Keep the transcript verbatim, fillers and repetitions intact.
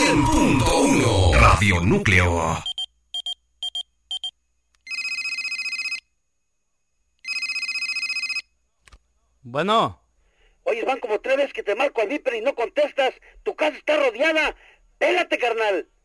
cien punto uno Radio Núcleo. Bueno. Oye, van como tres veces que te marco al Viper y no contestas. Tu casa está rodeada. Pégate, carnal.